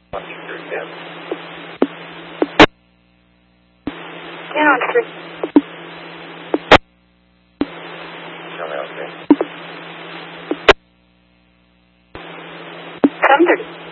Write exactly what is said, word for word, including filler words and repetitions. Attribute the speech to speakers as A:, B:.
A: One, two, three, ten.
B: Down three.
A: Tell me, okay.
B: Come thirty.